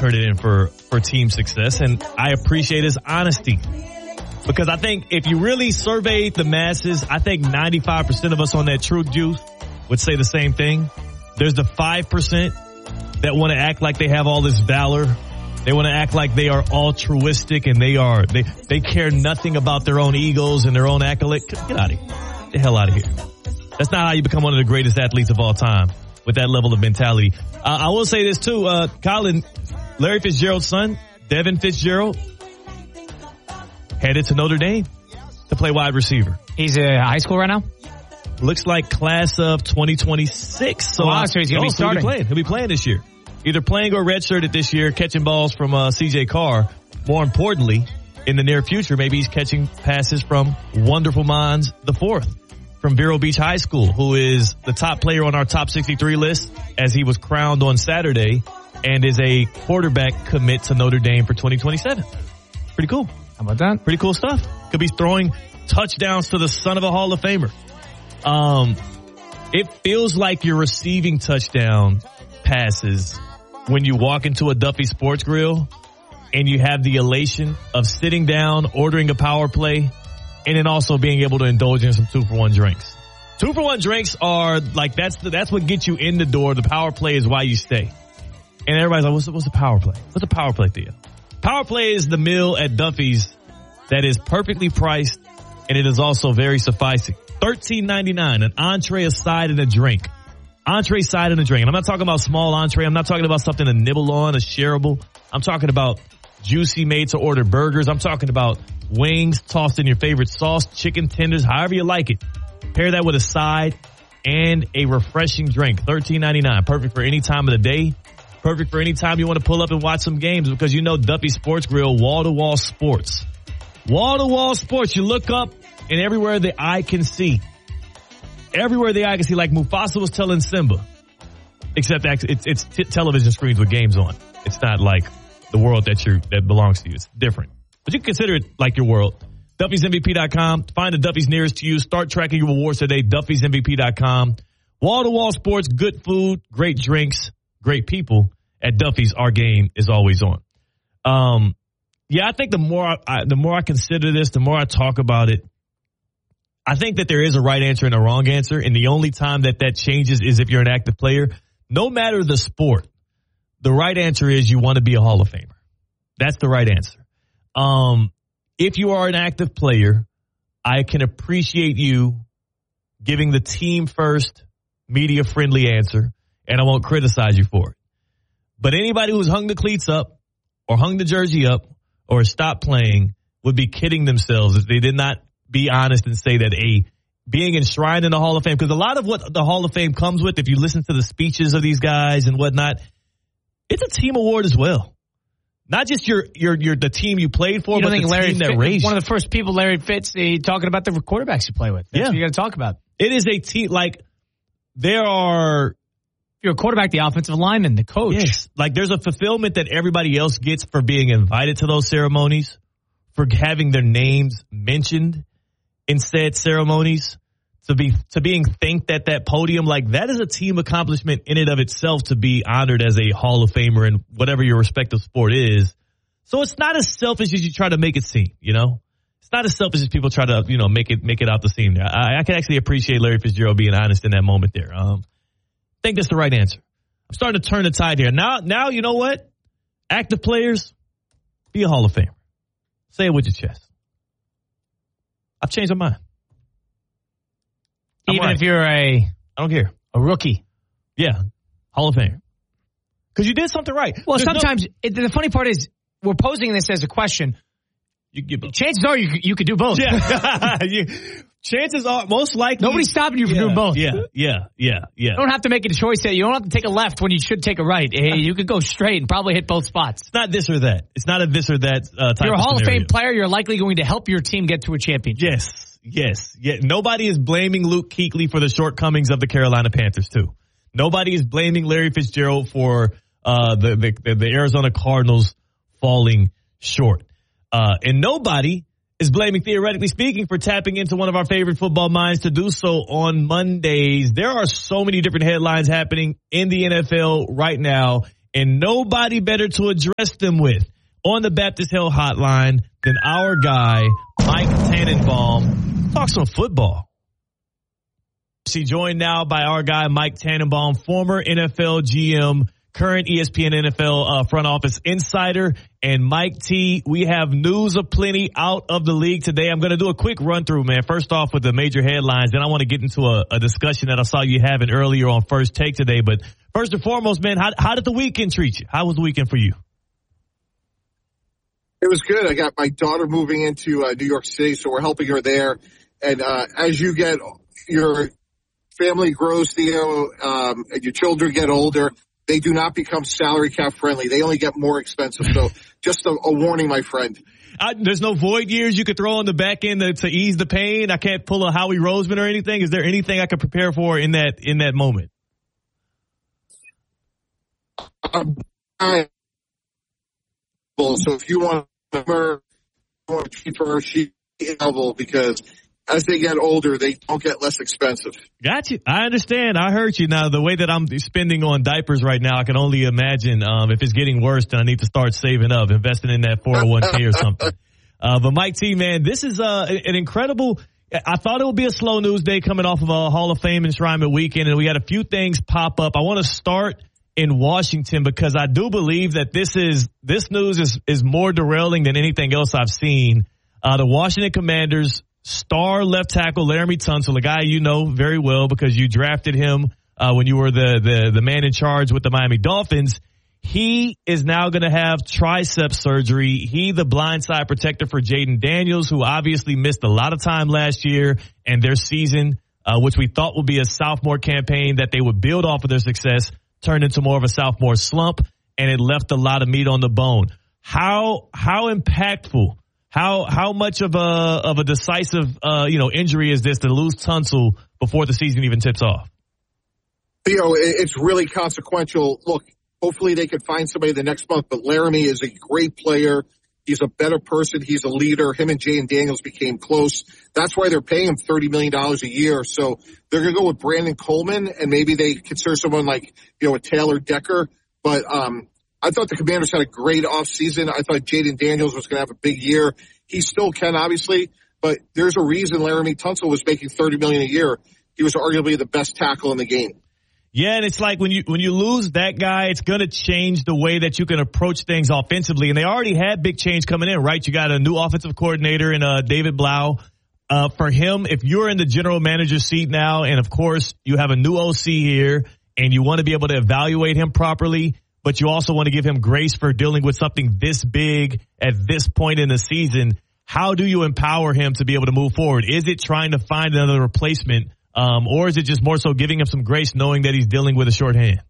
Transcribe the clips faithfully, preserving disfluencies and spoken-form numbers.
turn it in for, for team success. And I appreciate his honesty. Because I think if you really surveyed the masses, I think ninety-five percent of us on that truth juice would say the same thing. There's the five percent that want to act like they have all this valor. They want to act like they are altruistic and they are, they, they care nothing about their own egos and their own accolade. Get out of here. Get the hell out of here. That's not how you become one of the greatest athletes of all time with that level of mentality. Uh, I will say this too, uh, Colin, Larry Fitzgerald's son, Devin Fitzgerald, headed to Notre Dame to play wide receiver. He's in high school right now? Looks like class of twenty twenty-six. So, wow, so he's going to no, be starting. So he'll be playing. He'll be playing this year. Either playing or redshirted this year, catching balls from uh, C J Carr. More importantly, in the near future, maybe he's catching passes from Wonderful Minds the fourth from Vero Beach High School, who is the top player on our top sixty-three list as he was crowned on Saturday and is a quarterback commit to Notre Dame for twenty twenty-seven. Pretty cool. How about that? Pretty cool stuff. Could be throwing touchdowns to the son of a Hall of Famer. Um, it feels like you're receiving touchdown passes when you walk into a Duffy Sports Grill and you have the elation of sitting down, ordering a power play, and then also being able to indulge in some two for one drinks. Two for one drinks are like, that's the, that's what gets you in the door. The power play is why you stay. And everybody's like, what's the, what's the power play? What's the power play, Theo? Power play is the meal at Duffy's that is perfectly priced and it is also very sufficing. thirteen ninety-nine, an entree, a side, and a drink. Entree, side, and a drink. And I'm not talking about small entree. I'm not talking about something to nibble on, a shareable. I'm talking about juicy made to order burgers. I'm talking about wings tossed in your favorite sauce, chicken tenders, however you like it. Pair that with a side and a refreshing drink. thirteen ninety-nine. Perfect for any time of the day. Perfect for any time you want to pull up and watch some games because you know Duffy Sports Grill, wall-to-wall sports. Wall-to-wall sports. You look up and everywhere the eye can see. Everywhere the eye can see, like Mufasa was telling Simba. Except it's, it's t- television screens with games on. It's not like the world that you that belongs to you. It's different. But you can consider it like your world. Duffys M V P dot com. Find the Duffys nearest to you. Start tracking your rewards today. Duffys M V P dot com. Wall-to-wall sports, good food, great drinks, great people. At Duffy's, our game is always on. Um, yeah, I think the more I, the more I consider this, the more I talk about it, I think that there is a right answer and a wrong answer, and the only time that that changes is if you're an active player. No matter the sport, the right answer is you want to be a Hall of Famer. That's the right answer. Um, if you are an active player, I can appreciate you giving the team first, media-friendly answer, and I won't criticize you for it. But anybody who's hung the cleats up or hung the jersey up or stopped playing would be kidding themselves if they did not be honest and say that a being enshrined in the Hall of Fame, because a lot of what the Hall of Fame comes with, if you listen to the speeches of these guys and whatnot, it's a team award as well. Not just your your your the team you played for, you but think the Larry team that Fitz, raised one of the first people, Larry Fitz, he, talking about the quarterbacks you play with. That's yeah. what you got to talk about. It is a team, like, there are... You're a quarterback, the offensive lineman, the coach. Yes, like there's a fulfillment that everybody else gets for being invited to those ceremonies, for having their names mentioned in said ceremonies, to be to being thanked at that podium. Like, that is a team accomplishment in and of itself to be honored as a Hall of Famer in whatever your respective sport is. So it's not as selfish as you try to make it seem, you know? It's not as selfish as people try to, you know, make it make it out the seam there. I, I can actually appreciate Larry Fitzgerald being honest in that moment there. Um, I think that's the right answer. I'm starting to turn the tide here. Now, now you know what? Active players, be a Hall of Famer. Say it with your chest. I've changed my mind. I'm Even right. if you're a... I don't care. A rookie. Yeah. Hall of Famer. Because you did something right. Well, There's sometimes, no, it, the funny part is, we're posing this as a question. You get both. Chances are you, you could do both. Yeah. you, chances are, most likely. Nobody's stopping you from yeah, doing both. Yeah, yeah, yeah, yeah. You don't have to make a choice that you don't have to take a left when you should take a right. Hey, you could go straight and probably hit both spots. It's not this or that. It's not a this or that uh, type You're a of Hall scenario. of Fame player. You're likely going to help your team get to a championship. Yes, yes. Yeah. Nobody is blaming Luke Kuechly for the shortcomings of the Carolina Panthers, too. Nobody is blaming Larry Fitzgerald for uh, the, the, the Arizona Cardinals falling short. Uh, and nobody is blaming, theoretically speaking, for tapping into one of our favorite football minds to do so on Mondays. There are so many different headlines happening in the N F L right now. and nobody better to address them with on the Baptist Hill Hotline than our guy, Mike Tannenbaum. Talk some football. She joined now by our guy, Mike Tannenbaum, former N F L G M, current E S P N N F L uh, front office insider. And Mike T, we have news aplenty out of the league today. I'm going to do a quick run through, man. First off with the major headlines. Then I want to get into a, a discussion that I saw you having earlier on First Take today. But first and foremost, man, how, how did the weekend treat you? How was the weekend for you? It was good. I got my daughter moving into uh, New York City, so we're helping her there. And uh, as you get your family grows, Theo, um, and your children get older, they do not become salary cap friendly. They only get more expensive. So just a, a warning, my friend. I, there's no void years you could throw on the back end to, to ease the pain. I can't pull a Howie Roseman or anything. Is there anything I could prepare for in that in that moment? Um, I, well, so if you want her, you want to keep her, she's available because as they get older, they don't get less expensive. Got you. I understand. I heard you. Now, the way that I'm spending on diapers right now, I can only imagine um, if it's getting worse, then I need to start saving up, investing in that four oh one k or something. Uh, but Mike T, man, this is uh, an incredible – I thought it would be a slow news day coming off of a Hall of Fame enshrinement weekend, and we had a few things pop up. I want to start in Washington because I do believe that this is this news is, is more derailing than anything else I've seen. Uh, the Washington Commanders – star left tackle Laremy Tunsil, a guy you know very well because you drafted him uh, when you were the, the, the man in charge with the Miami Dolphins. He is now going to have tricep surgery. He, the blindside protector for Jaden Daniels, who obviously missed a lot of time last year, and their season, uh, which we thought would be a sophomore campaign that they would build off of their success, turned into more of a sophomore slump, and it left a lot of meat on the bone. How how impactful? How how much of a of a decisive uh, you know injury is this to lose Tunsil before the season even tips off? You know, it's really consequential. Look, hopefully they could find somebody the next month, but Laremy is a great player. He's a better person. He's a leader. Him and Jaden Daniels became close. That's why they're paying him thirty million dollars a year. So they're going to go with Brandon Coleman, and maybe they consider someone like, you know, a Taylor Decker. But um I thought the Commanders had a great offseason. I thought Jaden Daniels was going to have a big year. He still can, obviously, but there's a reason Laremy Tunsil was making thirty million dollars a year. He was arguably the best tackle in the game. Yeah, and it's like when you when you lose that guy, it's going to change the way that you can approach things offensively. And they already had big change coming in, right? You got a new offensive coordinator in uh, David Blau. Uh, for him, if you're in the general manager seat now, and of course you have a new O C here, and you want to be able to evaluate him properly, but you also want to give him grace for dealing with something this big at this point in the season. How do you empower him to be able to move forward? Is it trying to find another replacement, um, or is it just more so giving him some grace knowing that he's dealing with a short hand?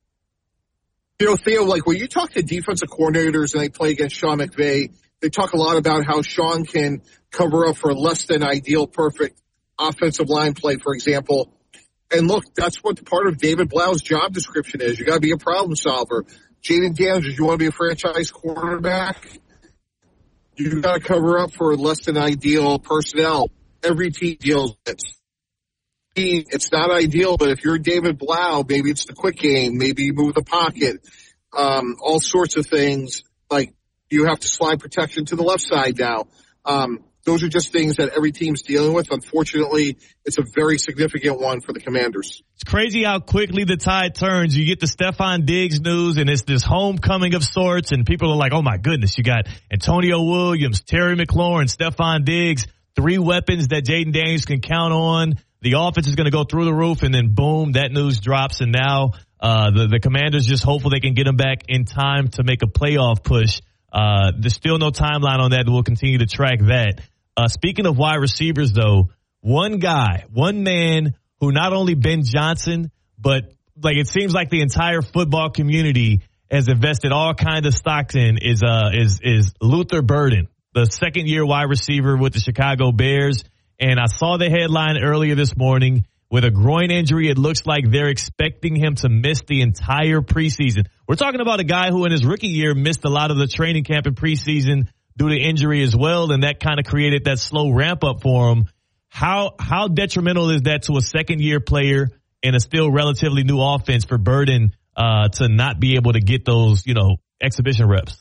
You know, Theo, like when you talk to defensive coordinators and they play against Sean McVay, they talk a lot about how Sean can cover up for less than ideal perfect offensive line play, for example. And look, that's what part of David Blau's job description is. You got to be a problem solver. Jaden Daniels, you want to be a franchise quarterback? You got to cover up for less than ideal personnel. Every team deals with it. It's not ideal, but if you're David Blau, maybe it's the quick game. Maybe you move the pocket. Um, all sorts of things. Like you have to slide protection to the left side now. Um, Those are just things that every team's dealing with. Unfortunately, it's a very significant one for the Commanders. It's crazy how quickly the tide turns. You get the Stephon Diggs news, and it's this homecoming of sorts, and people are like, oh, my goodness, you got Antonio Williams, Terry McLaurin, Stephon Diggs, three weapons that Jaden Daniels can count on. The offense is going to go through the roof, and then, boom, that news drops, and now uh, the, the Commanders just hopeful they can get him back in time to make a playoff push. Uh, there's still no timeline on that. We'll continue to track that. Uh, speaking of wide receivers, though, one guy, one man who not only Ben Johnson, but like it seems like the entire football community has invested all kinds of stocks in is uh is is Luther Burden, the second year wide receiver with the Chicago Bears. And I saw the headline earlier this morning with a groin injury. It looks like they're expecting him to miss the entire preseason. We're talking about a guy who in his rookie year missed a lot of the training camp and preseason due to injury as well, and that kind of created that slow ramp up for him. How how detrimental is that to a second year player in a still relatively new offense for Burden uh, to not be able to get those, you know, exhibition reps.